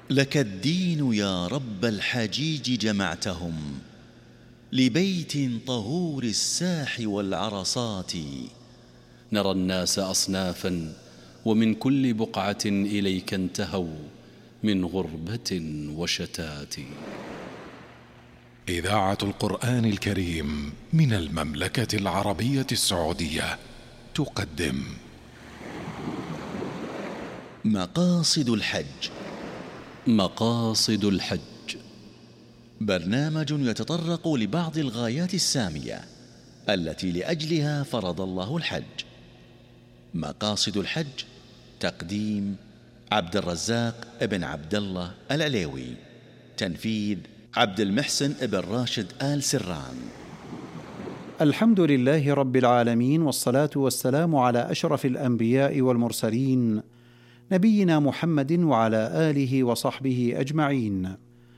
لك الدين يا رب الحجيج جمعتهم، لبيت طهور الساح والعرصات. نرى الناس أصنافا، ومن كل بقعة إليك انتهوا، من غربة وشتات. إذاعة القرآن الكريم من المملكة العربية السعودية تقدم مقاصد الحج. مقاصد الحج برنامج يتطرق لبعض الغايات السامية التي لأجلها فرض الله الحج. مقاصد الحج، تقديم عبد الرزاق ابن عبد الله العليوي، تنفيذ عبد المحسن ابن راشد آل سران. الحمد لله رب العالمين، والصلاة والسلام على أشرف الأنبياء والمرسلين، نبينا محمد وعلى آله وصحبه أجمعين.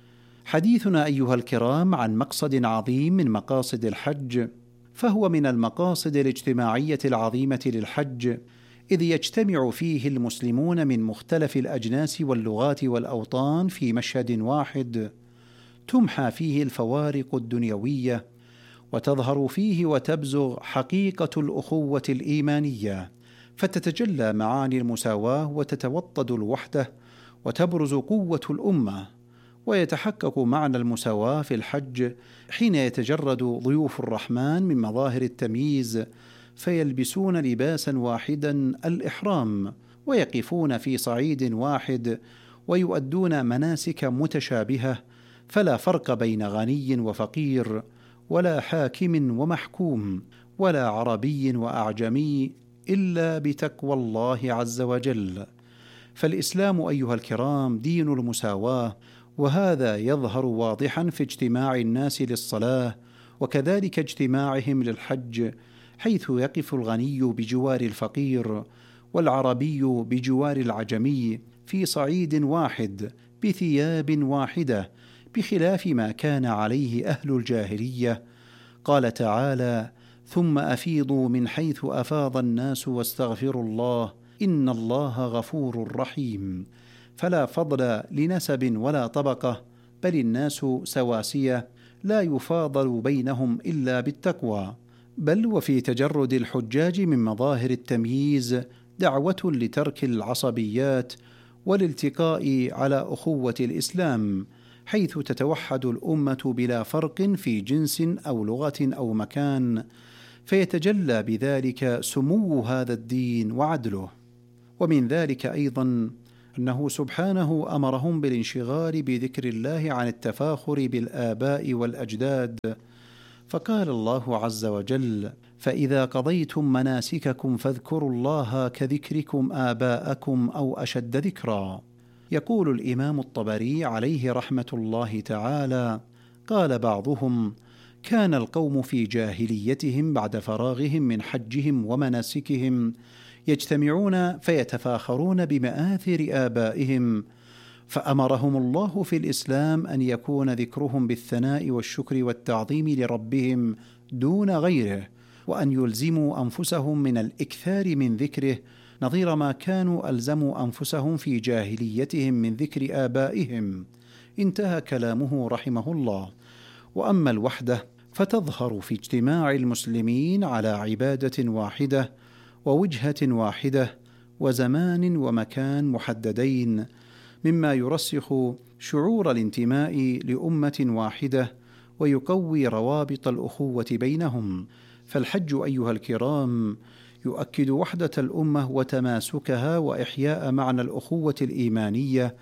حديثنا أيها الكرام عن مقصد عظيم من مقاصد الحج، فهو من المقاصد الاجتماعية العظيمة للحج، إذ يجتمع فيه المسلمون من مختلف الأجناس واللغات والأوطان في مشهد واحد، تمحى فيه الفوارق الدنيوية، وتظهر فيه وتبزغ حقيقة الأخوة الإيمانية، فتتجلى معاني المساواة وتتوطد الوحدة، وتبرز قوة الأمة، ويتحقق معنى المساواة في الحج حين يتجرد ضيوف الرحمن من مظاهر التمييز، فيلبسون لباسا واحدا الإحرام، ويقفون في صعيد واحد، ويؤدون مناسك متشابهة، فلا فرق بين غني وفقير، ولا حاكم ومحكوم، ولا عربي وأعجمي، إلا بتقوى الله عز وجل. فالإسلام أيها الكرام دين المساواة، وهذا يظهر واضحا في اجتماع الناس للصلاة، وكذلك اجتماعهم للحج، حيث يقف الغني بجوار الفقير، والعربي بجوار العجمي في صعيد واحد بثياب واحدة، بخلاف ما كان عليه أهل الجاهلية. قال تعالى: ثم أفيضوا من حيث أفاض الناس واستغفروا الله إن الله غفور رحيم. فلا فضل لنسب ولا طبقة، بل الناس سواسية، لا يفاضل بينهم إلا بالتقوى. بل وفي تجرد الحجاج من مظاهر التمييز دعوة لترك العصبيات والالتقاء على أخوة الإسلام، حيث تتوحد الأمة بلا فرق في جنس أو لغة أو مكان، فيتجلى بذلك سمو هذا الدين وعدله. ومن ذلك أيضا أنه سبحانه أمرهم بالانشغال بذكر الله عن التفاخر بالآباء والأجداد، فقال الله عز وجل: فإذا قضيتم مناسككم فاذكروا الله كذكركم آباءكم أو أشد ذكرا. يقول الإمام الطبري عليه رحمة الله تعالى: قال بعضهم: كان القوم في جاهليتهم بعد فراغهم من حجهم ومناسكهم يجتمعون فيتفاخرون بمآثر آبائهم، فأمرهم الله في الإسلام أن يكون ذكرهم بالثناء والشكر والتعظيم لربهم دون غيره، وأن يلزموا أنفسهم من الإكثار من ذكره، نظير ما كانوا ألزموا أنفسهم في جاهليتهم من ذكر آبائهم. انتهى كلامه رحمه الله. وأما الوحدة فتظهر في اجتماع المسلمين على عبادة واحدة، ووجهة واحدة، وزمان ومكان محددين، مما يرسخ شعور الانتماء لأمة واحدة، ويقوي روابط الأخوة بينهم. فالحج أيها الكرام يؤكد وحدة الأمة وتماسكها، وإحياء معنى الأخوة الإيمانية،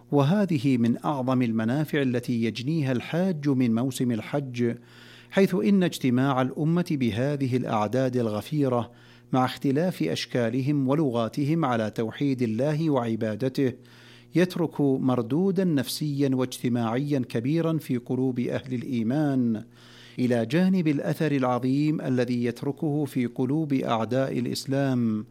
وهذه من أعظم المنافع التي يجنيها الحاج من موسم الحج، حيث إن اجتماع الأمة بهذه الأعداد الغفيرة مع اختلاف أشكالهم ولغاتهم على توحيد الله وعبادته يترك مردودا نفسيا واجتماعيا كبيرا في قلوب أهل الإيمان، إلى جانب الأثر العظيم الذي يتركه في قلوب أعداء الإسلام.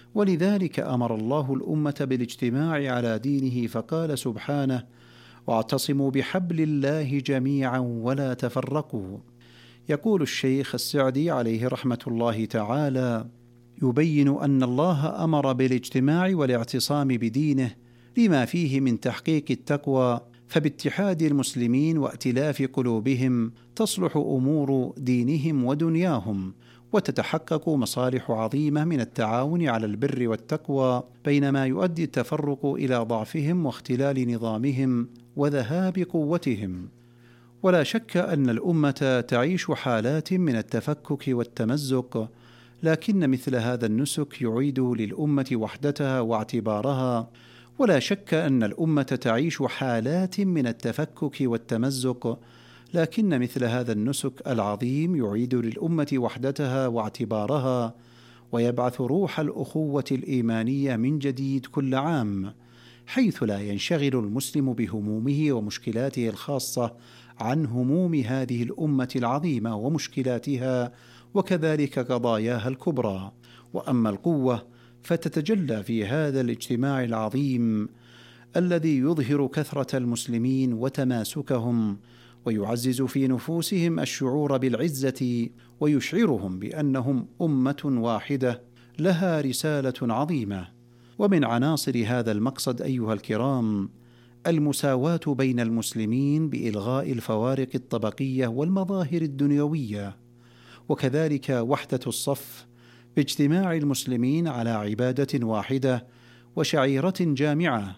ولذلك أمر الله الأمة بالاجتماع على دينه، فقال سبحانه: واعتصموا بحبل الله جميعا ولا تفرقوا. يقول الشيخ السعدي عليه رحمة الله تعالى: يبين أن الله أمر بالاجتماع والاعتصام بدينه لما فيه من تحقيق التقوى، فباتحاد المسلمين وائتلاف قلوبهم تصلح أمور دينهم ودنياهم، وتتحقق مصالح عظيمة من التعاون على البر والتقوى، بينما يؤدي التفرق إلى ضعفهم واختلال نظامهم وذهاب قوتهم. ولا شك أن الأمة تعيش حالات من التفكك والتمزق، لكن مثل هذا النسك يعيد للأمة وحدتها واعتبارها. ولا شك أن الأمة تعيش حالات من التفكك والتمزق، لكن مثل هذا النسك العظيم يعيد للأمة وحدتها واعتبارها، ويبعث روح الأخوة الإيمانية من جديد كل عام، حيث لا ينشغل المسلم بهمومه ومشكلاته الخاصة عن هموم هذه الأمة العظيمة ومشكلاتها، وكذلك قضاياها الكبرى. وأما القوة فتتجلى في هذا الاجتماع العظيم الذي يظهر كثرة المسلمين وتماسكهم، ويعزز في نفوسهم الشعور بالعزة، ويشعرهم بأنهم أمة واحدة لها رسالة عظيمة. ومن عناصر هذا المقصد أيها الكرام المساواة بين المسلمين بإلغاء الفوارق الطبقية والمظاهر الدنيوية، وكذلك وحدة الصف باجتماع المسلمين على عبادة واحدة وشعيرة جامعة،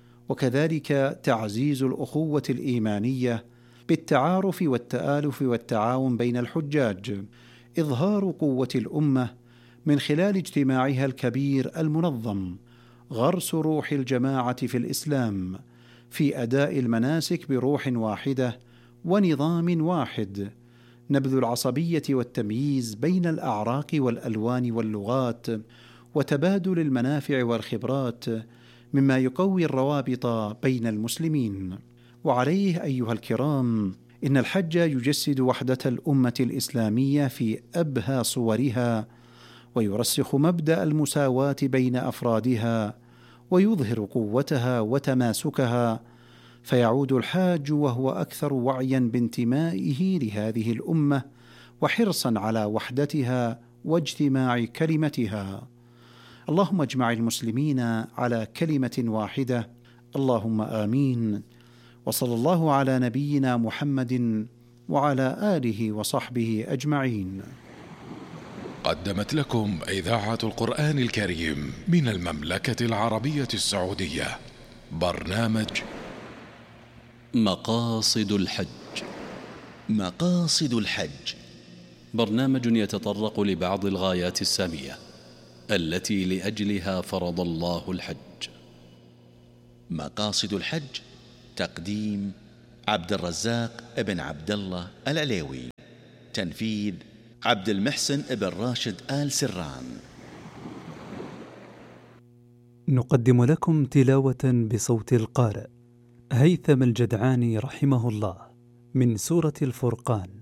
وكذلك تعزيز الأخوة الإيمانية بالتعارف والتآلف والتعاون بين الحجاج، إظهار قوة الأمة من خلال اجتماعها الكبير المنظم، غرس روح الجماعة في الإسلام في أداء المناسك بروح واحدة ونظام واحد، نبذ العصبية والتمييز بين الأعراق والألوان واللغات، وتبادل المنافع والخبرات مما يقوي الروابط بين المسلمين. وعليه أيها الكرام إن الحج يجسد وحدة الأمة الإسلامية في أبهى صورها، ويرسخ مبدأ المساواة بين أفرادها، ويظهر قوتها وتماسكها، فيعود الحاج وهو أكثر وعيا بانتمائه لهذه الأمة وحرصا على وحدتها واجتماع كلمتها. اللهم اجمع المسلمين على كلمة واحدة، اللهم آمين. وصلى الله على نبينا محمد وعلى آله وصحبه أجمعين. قدمت لكم إذاعة القرآن الكريم من المملكة العربية السعودية برنامج مقاصد الحج. مقاصد الحج برنامج يتطرق لبعض الغايات السامية التي لأجلها فرض الله الحج. مقاصد الحج تقديم عبد الرزاق ابن عبد الله العليوي، تنفيذ عبد المحسن ابن راشد آل سران. نقدم لكم تلاوة بصوت القارئ هيثم الجدعاني رحمه الله من سورة الفرقان.